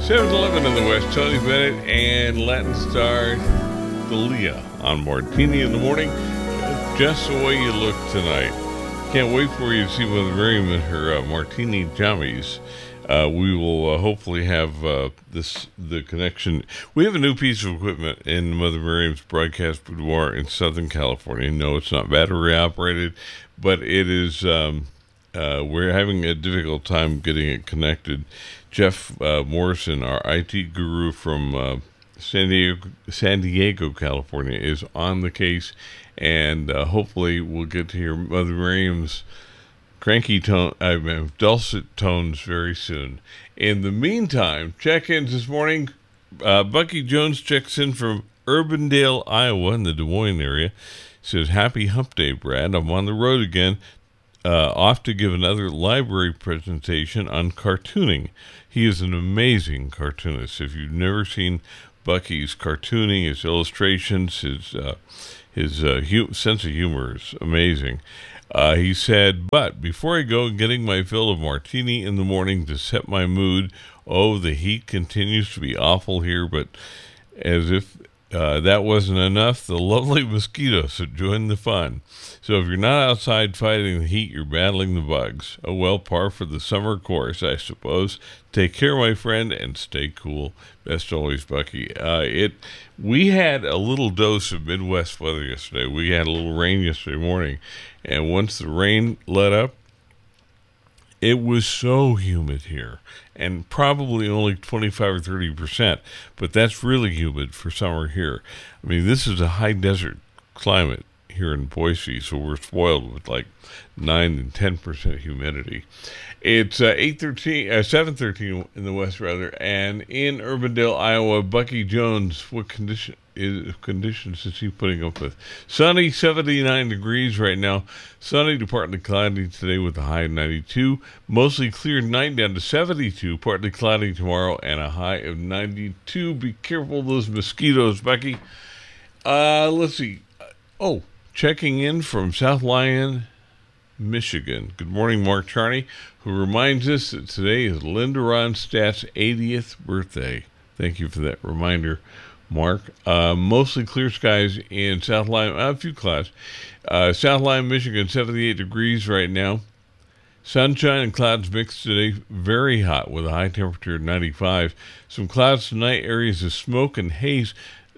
7-Eleven in the West, Tony Bennett and Latin star Thalia on Martini in the Morning. Just the way you look tonight. Can't wait for you to see Mother Miriam in her martini jammies. We will hopefully have the connection. We have a new piece of equipment in Mother Miriam's broadcast boudoir in Southern California. No, it's not battery operated, but it is. We're having a difficult time getting it connected. Jeff Morrison, our IT guru from San Diego, California, is on the case, and hopefully we'll get to hear Mother Miriam's cranky dulcet tones very soon. In the meantime, check-ins this morning. Bucky Jones checks in from Urbandale, Iowa, in the Des Moines area. Says, "Happy Hump Day, Brad. I'm on the road again, off to give another library presentation on cartooning." He is an amazing cartoonist. If you've never seen Bucky's cartooning, his illustrations, his sense of humor is amazing. He said, "But before I go, getting my fill of martini in the morning to set my mood. Oh, the heat continues to be awful here, but as if that wasn't enough, the lovely mosquitoes have joined the fun. So if you're not outside fighting the heat, you're battling the bugs. Oh well, par for the summer course, I suppose. Take care, my friend, and stay cool. Best always, Bucky." We had a little dose of Midwest weather yesterday. We had a little rain yesterday morning, and once the rain let up, it was so humid here, and probably only 25 or 30%, but that's really humid for summer here. I mean, this is a high desert climate here in Boise, so we're spoiled with like 9 and 10% humidity. It's 7:13 in the west, rather, and in Urbandale, Iowa, Bucky Jones, what conditions is he putting up with? Sunny, 79 degrees right now. Sunny to partly cloudy today with a high of 92. Mostly clear night down to 72. Partly cloudy tomorrow and a high of 92. Be careful of those mosquitoes, Bucky. Let's see. Checking in from South Lyon, Michigan. Good morning, Mark Charney, who reminds us that today is Linda Ronstadt's 80th birthday. Thank you for that reminder, Mark. Mostly clear skies in South Lyon, a few clouds. South Lyon, Michigan, 78 degrees right now. Sunshine and clouds mixed today, very hot with a high temperature of 95. Some clouds tonight, areas of smoke and haze.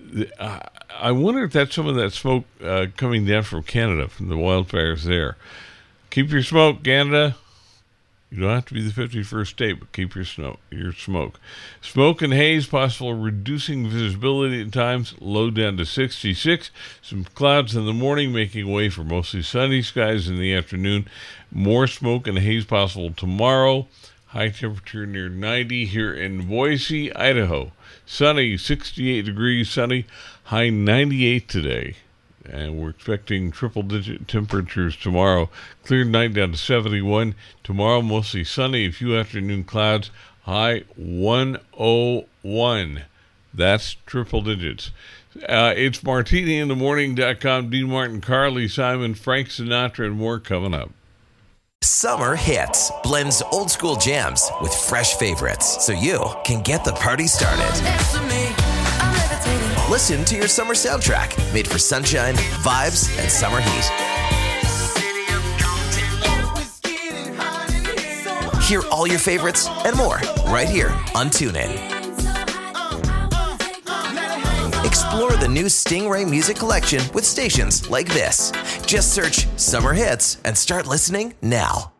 I wonder if that's some of that smoke coming down from Canada, from the wildfires there. Keep your smoke, Canada. You don't have to be the 51st state, but keep your smoke. Smoke and haze possible, reducing visibility at times, low down to 66. Some clouds in the morning, making way for mostly sunny skies in the afternoon. More smoke and haze possible tomorrow. High temperature near 90 here in Boise, Idaho. Sunny, 68 degrees sunny, high 98 today. And we're expecting triple-digit temperatures tomorrow. Clear night down to 71. Tomorrow, mostly sunny, a few afternoon clouds, high 101. That's triple digits. It's martiniinthemorning.com. Dean Martin, Carly Simon, Frank Sinatra, and more coming up. Summer Hits blends old school jams with fresh favorites so you can get the party started. Listen to your summer soundtrack made for sunshine, vibes, and summer heat. Hear all your favorites and more right here on TuneIn. Explore the new Stingray music collection with stations like this. Just search Summer Hits and start listening now.